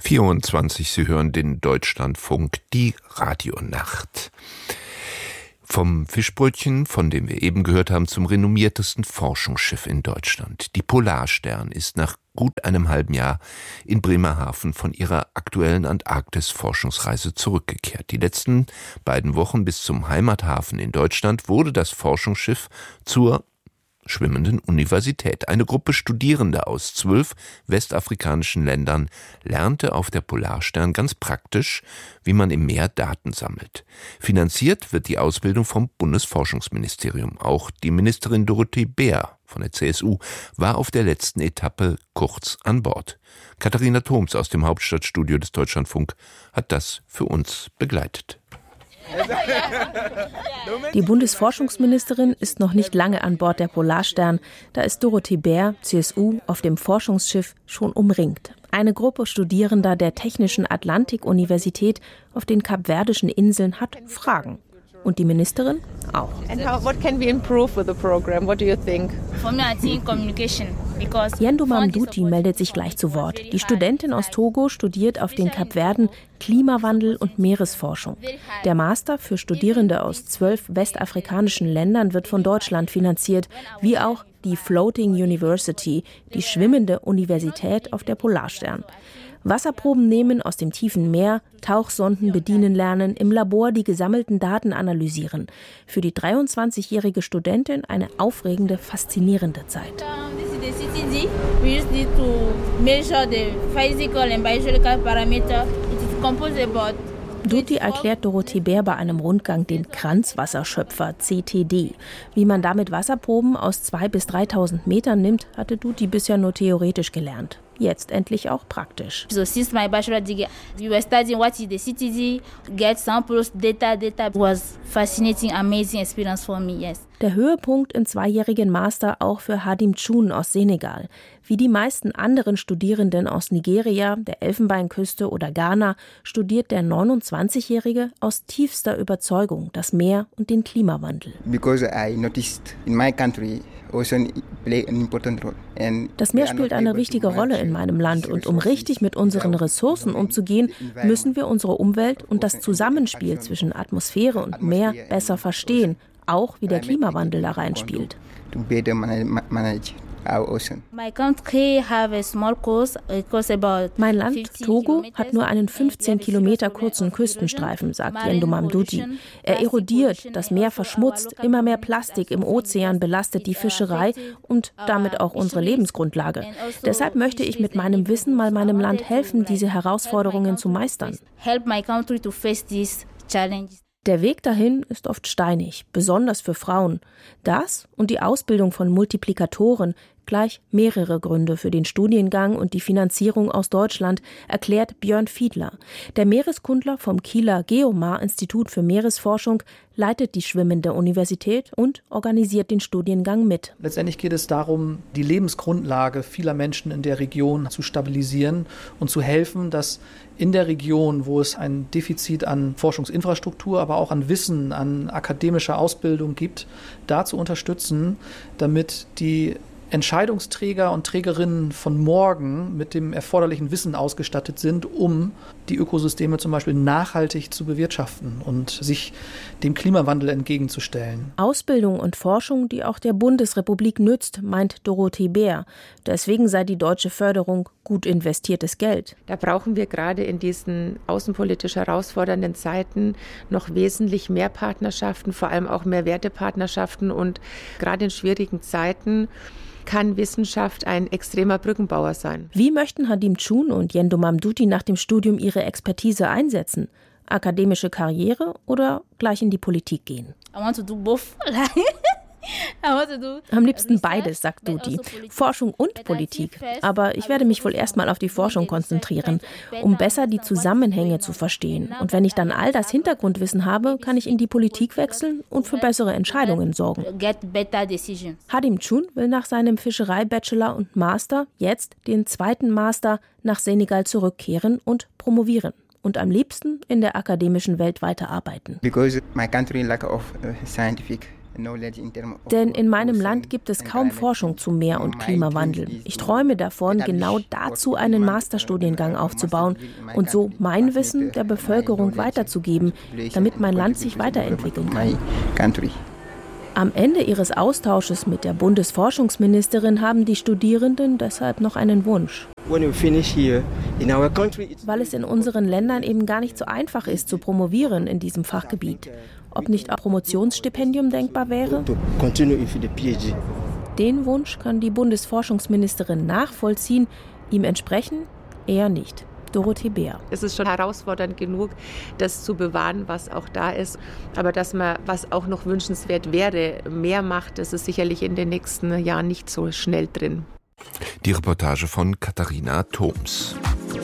24, Sie hören den Deutschlandfunk, die Radionacht. Vom Fischbrötchen, von dem wir eben gehört haben, zum renommiertesten Forschungsschiff in Deutschland. Die Polarstern ist nach gut einem halben Jahr in Bremerhaven von ihrer aktuellen Antarktis-Forschungsreise zurückgekehrt. Die letzten beiden Wochen bis zum Heimathafen in Deutschland wurde das Forschungsschiff zur schwimmenden Universität. Eine Gruppe Studierender aus 12 westafrikanischen Ländern lernte auf der Polarstern ganz praktisch, wie man im Meer Daten sammelt. Finanziert wird die Ausbildung vom Bundesforschungsministerium. Auch die Ministerin Dorothee Bär von der CSU war auf der letzten Etappe kurz an Bord. Katharina Thoms aus dem Hauptstadtstudio des Deutschlandfunk hat das für uns begleitet. Die Bundesforschungsministerin ist noch nicht lange an Bord der Polarstern. Da ist Dorothee Bär, CSU, auf dem Forschungsschiff schon umringt. Eine Gruppe Studierender der Technischen Atlantik-Universität auf den Kapverdischen Inseln hat Fragen. Und die Ministerin auch. What can we improve with the program? What do you think? For me, I think communication. Yendo Mamduti meldet sich gleich zu Wort. Die Studentin aus Togo studiert auf den Kapverden Klimawandel und Meeresforschung. Der Master für Studierende aus 12 westafrikanischen Ländern wird von Deutschland finanziert, wie auch die Floating University, die schwimmende Universität auf der Polarstern. Wasserproben nehmen aus dem tiefen Meer, Tauchsonden bedienen lernen, im Labor die gesammelten Daten analysieren. Für die 23-jährige Studentin eine aufregende, faszinierende Zeit. This is the CTG. We use it to measure the physical and biological parameters. It is composed about Duti erklärt Dorothee Bär bei einem Rundgang den Kranzwasserschöpfer, CTD. Wie man damit Wasserproben aus 2.000 bis 3.000 Metern nimmt, hatte Duti bisher nur theoretisch gelernt. Jetzt endlich auch praktisch. So since my bachelor degree, we were studying what is the CTG, get samples, data. It was fascinating, amazing experience for me, yes. Der Höhepunkt im zweijährigen Master auch für Hadim Chun aus Senegal. Wie die meisten anderen Studierenden aus Nigeria, der Elfenbeinküste oder Ghana studiert der 29-Jährige aus tiefster Überzeugung das Meer und den Klimawandel. Because I noticed in my country ocean play an important role. Das Meer spielt eine wichtige Rolle in meinem Land und um richtig mit unseren Ressourcen umzugehen, müssen wir unsere Umwelt und das Zusammenspiel zwischen Atmosphäre und Meer besser verstehen, auch wie der Klimawandel da reinspielt. Mein Land, Togo, hat nur einen 15 Kilometer kurzen Küstenstreifen, sagt Yendo Mamduti. Er erodiert, das Meer verschmutzt, immer mehr Plastik im Ozean belastet die Fischerei und damit auch unsere Lebensgrundlage. Deshalb möchte ich mit meinem Wissen mal meinem Land helfen, diese Herausforderungen zu meistern. Der Weg dahin ist oft steinig, besonders für Frauen. Das und die Ausbildung von Multiplikatoren, gleich mehrere Gründe für den Studiengang und die Finanzierung aus Deutschland, erklärt Björn Fiedler. Der Meereskundler vom Kieler Geomar-Institut für Meeresforschung leitet die schwimmende Universität und organisiert den Studiengang mit. Letztendlich geht es darum, die Lebensgrundlage vieler Menschen in der Region zu stabilisieren und zu helfen, dass in der Region, wo es ein Defizit an Forschungsinfrastruktur, aber auch an Wissen, an akademischer Ausbildung gibt, da zu unterstützen, damit die Entscheidungsträger und Trägerinnen von morgen mit dem erforderlichen Wissen ausgestattet sind, um die Ökosysteme zum Beispiel nachhaltig zu bewirtschaften und sich dem Klimawandel entgegenzustellen. Ausbildung und Forschung, die auch der Bundesrepublik nützt, meint Dorothee Bär. Deswegen sei die deutsche Förderung gut investiertes Geld. Da brauchen wir gerade in diesen außenpolitisch herausfordernden Zeiten noch wesentlich mehr Partnerschaften, vor allem auch mehr Wertepartnerschaften, und gerade in schwierigen Zeiten kann Wissenschaft ein extremer Brückenbauer sein. Wie möchten Hadim Chun und Yendo Mamduti nach dem Studium ihre Expertise einsetzen? Akademische Karriere oder gleich in die Politik gehen? I want to do both. Am liebsten beides, sagt Duti. Forschung und Politik. Aber ich werde mich wohl erstmal auf die Forschung konzentrieren, um besser die Zusammenhänge zu verstehen. Und wenn ich dann all das Hintergrundwissen habe, kann ich in die Politik wechseln und für bessere Entscheidungen sorgen. Hadim Chun will nach seinem Fischerei-Bachelor und Master jetzt den zweiten Master nach Senegal zurückkehren und promovieren. Und am liebsten in der akademischen Welt weiterarbeiten. Because my country lack of scientific Denn in meinem Land gibt es kaum Forschung zu Meer- und Klimawandel. Ich träume davon, genau dazu einen Masterstudiengang aufzubauen und so mein Wissen der Bevölkerung weiterzugeben, damit mein Land sich weiterentwickeln kann. Am Ende ihres Austausches mit der Bundesforschungsministerin haben die Studierenden deshalb noch einen Wunsch. Weil es in unseren Ländern eben gar nicht so einfach ist, zu promovieren in diesem Fachgebiet. Ob nicht ein Promotionsstipendium denkbar wäre? Den Wunsch kann die Bundesforschungsministerin nachvollziehen, ihm entsprechen eher nicht. Dorothee Beer. Es ist schon herausfordernd genug, das zu bewahren, was auch da ist. Aber dass man, was auch noch wünschenswert wäre, mehr macht, das ist sicherlich in den nächsten Jahren nicht so schnell drin. Die Reportage von Katharina Thoms.